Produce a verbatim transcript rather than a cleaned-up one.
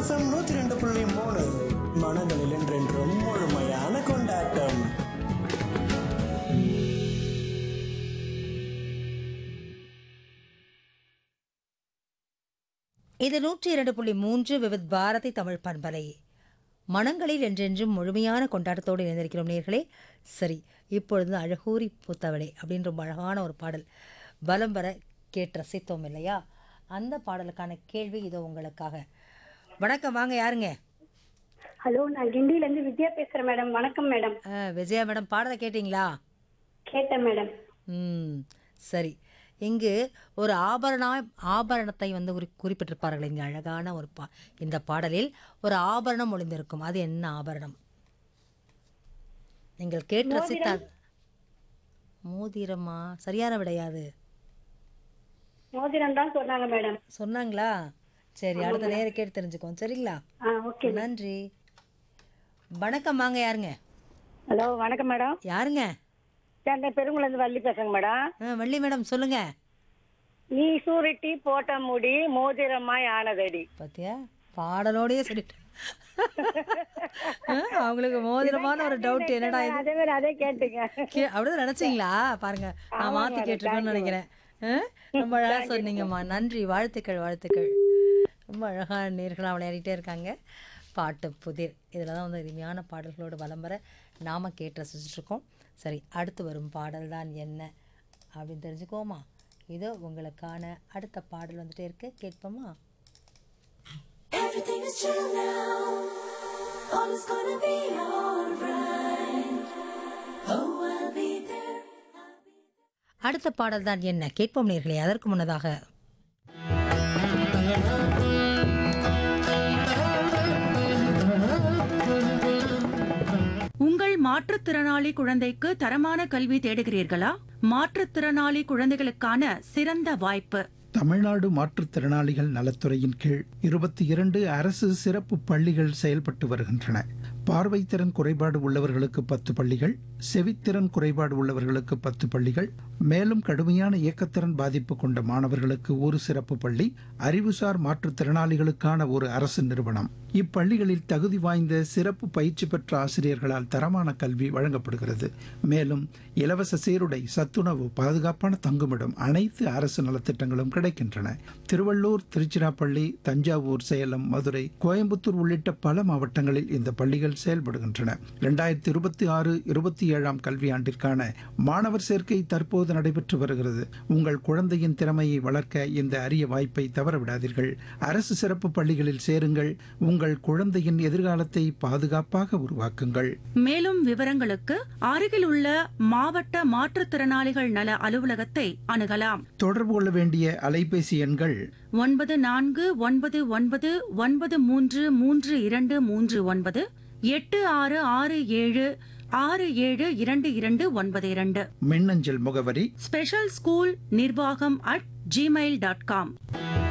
FM நூத்தி ரெண்டு புள்ளி மூணு மனங்களில் என்றென்றும் முழுமையான கொண்டாட்டம். இது நூற்றி இரண்டு புள்ளி மூன்று விவித் பாரதி தமிழ் பண்பலை. மனங்களில் என்றென்றும் முழுமையான கொண்டாட்டத்தோடு இணைந்திருக்கிறோம் நேர்களே. சரி, இப்பொழுது அழகூரி பூத்தவளே அப்படின்ற ரொம்ப அழகான ஒரு பாடல் பலம் வர கேட்டு ரசித்தோம் இல்லையா? அந்த பாடலுக்கான கேள்வி இதோ உங்களுக்காக. வணக்கம், வாங்க, யாருங்க? ஹலோ, நான் கிண்டியில இருந்து வித்யா பேசுறேன் மேடம். வணக்கம் மேடம். ஆ, விஜயா மேடம், பாடலை கேட்டிங்களா? கேட்டேன் மேடம். ம், சரி. இங்கு ஒரு ஆபரண ஆபரணத்தை வந்து குறி குறிப்பிட்டிருப்பார்கள் இங்கே அழகான ஒரு பா இந்த பாடலில் ஒரு ஆபரணம் ஒளிந்திருக்கும். அது என்ன ஆபரணம்? நீங்கள் கேட்டு ரசித்தால் மோதிரமா? சரியான விடையாது. மோதிரம் தான் சொன்னாங்க மேடம். சொன்னாங்களா? சரி, அடுத்த நேரம் கேட்டு தெரிஞ்சுக்கோம். சரிங்களா? ஆ, ஓகே. நன்றி. வணக்கம், வாங்க, யாருங்க? ஹலோ, வணக்கம் மேடம். யாருங்க? சென்னை பெருங்குளந்து வள்ளி பேசுங்க மேடம். ஆ, வள்ளி மேடம், சொல்லுங்க. நீ சூரிட்டி போட்ட முடி மோதிரமாய் ஆனதடி. பாத்தியா, பாடலோடயே சொல்லிட்டு அவங்களுக்கு மோதிரமான ஒரு டவுட். என்னடா இது? அதே மாதிரி அதே கேட்டுங்க. கே- அப்படிதான் நினைச்சீங்களா? பாருங்க, நான் மாத்தி கேட்டிருக்கேன்னு நினைக்கிறேன். ஆ? ரொம்ப அழகா சொன்னீங்கம்மா. நன்றி, வாழ்த்துக்கள், வாழ்த்துக்கள். ரொம்ப அழகான நேர்களாக விளையாடிட்டே இருக்காங்க. பாட்டு புதிர் இதில் தான் வந்து இனிமையான பாடல்களோடு வலம் வர நாம் கேட்டு ரசிச்சுட்ருக்கோம். சரி, அடுத்து வரும் பாடல் தான் என்ன அப்படின்னு தெரிஞ்சுக்கோமா? இதோ உங்களுக்கான அடுத்த பாடல் வந்துட்டே இருக்கு, கேட்போமா? Everything is chill now. All is gonna be alright. Oh, I'll be there. அடுத்த பாடல் தான் என்ன கேட்போம் நேர்களே. அதற்கு முன்னதாக உங்கள் மாற்றுத்திறனாளி குழந்தைக்கு தரமான கல்வி தேடுகிறீர்களா? மாற்றுத்திறனாளி குழந்தைகளுக்கான சிறந்த வாய்ப்பு. தமிழ்நாடு மாற்றுத்திறனாளிகள் நலத்துறையின் கீழ் இருபத்தி இரண்டு அரசு சிறப்பு பள்ளிகள் செயல்பட்டு வருகின்றன. பார்வைத்திறன் குறைபாடு உள்ளவர்களுக்கு பத்து பள்ளிகள், செவித்திறன் குறைபாடு உள்ளவர்களுக்கு பத்து பள்ளிகள், மேலும் கடுமையான இயக்கத்திறன் பாதிப்பு கொண்ட மாணவர்களுக்கு ஒரு சிறப்பு பள்ளி, அறிவுசார் மாற்றுத்திறனாளிகளுக்கான ஒரு அரசு நிறுவனம். இப்பள்ளிகளில் தகுதி வாய்ந்த சிறப்பு பயிற்சி பெற்ற ஆசிரியர்களால் தரமான கல்வி வழங்கப்படுகிறது. மேலும் இலவச சீருடை, சத்துணவு, பாதுகாப்பான தங்குமிடம், அனைத்து அரசு நலத்திட்டங்களும் கிடைக்கின்றன. திருவள்ளூர், திருச்சிராப்பள்ளி, தஞ்சாவூர், சேலம், மதுரை, கோயம்புத்தூர் உள்ளிட்ட பல மாவட்டங்களில் இந்த பள்ளிகள் செயல்படுகின்றன. இரண்டாயிரத்தி இருபத்தி ஆறு இருபத்தி ஏழாம் கல்வியாண்டிற்கான மாணவர் சேர்க்கை தற்போது நடைபெற்று வருகிறது. உங்கள் குழந்தையின் திறமையை வளர்க்க இந்த அரிய வாய்ப்பை தவறவிடாதீர்கள். அரசு சிறப்பு பள்ளிகளில் சேருங்கள். உங்கள் குழந்தையின் எதிர்காலத்தை பாதுகாப்பாக உருவாக்குங்கள். மேலும் விவரங்களுக்கு அருகில் உள்ள மாவட்ட மாற்றுத்திறனாளிகள் நல அலுவலகத்தை அணுகலாம். தொடர்பு கொள்ள வேண்டிய அலைபேசி எண்கள் ஒன்பது நான்கு ஒன்பது ஒன்பது ஒன்பது மூன்று மூன்று இரண்டு மூன்று ஒன்பது, எட்டு ஆறு ஆறு ஏழு ஆறு ஏழு இரண்டு இரண்டு ஒன்பது இரண்டு. மின்னஞ்சல் முகவரி ஸ்பெஷல் ஸ்கூல் நிர்வாகம் அட் ஜிமெயில் டாட் காம்.